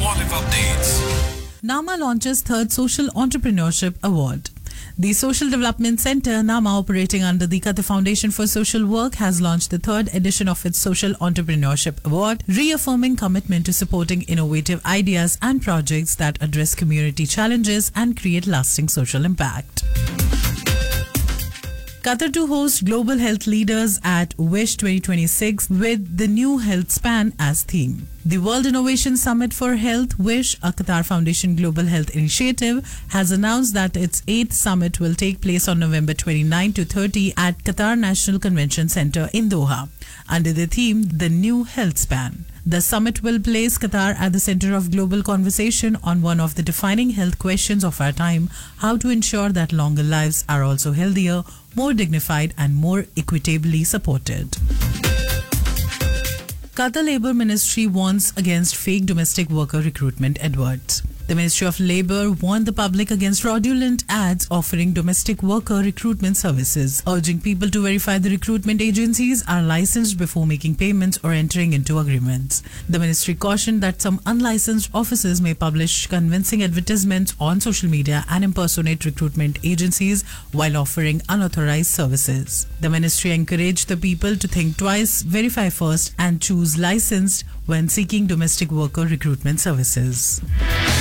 Automotive updates. NAMA launches third Social Entrepreneurship Award. The Social Development Center, NAMA, operating under the Qatar Foundation for Social Work, has launched the third edition of its Social Entrepreneurship Award, reaffirming commitment to supporting innovative ideas and projects that address community challenges and create lasting social impact. Qatar to host global health leaders at WISH 2026 with the new health span as theme. The World Innovation Summit for Health, WISH, a Qatar Foundation Global Health Initiative, has announced that its 8th summit will take place on November 29 to 30 at Qatar National Convention Center in Doha, under the theme The New Health Span. The summit will place Qatar at the center of global conversation on one of the defining health questions of our time: how to ensure that longer lives are also healthier, more dignified and more equitably supported. Qatar Labour Ministry warns against fake domestic worker recruitment adverts. The Ministry of Labour warned the public against fraudulent ads offering domestic worker recruitment services, urging people to verify the recruitment agencies are licensed before making payments or entering into agreements. The ministry cautioned that some unlicensed offices may publish convincing advertisements on social media and impersonate recruitment agencies while offering unauthorized services. The ministry encouraged the people to think twice, verify first, and choose licensed when seeking domestic worker recruitment services.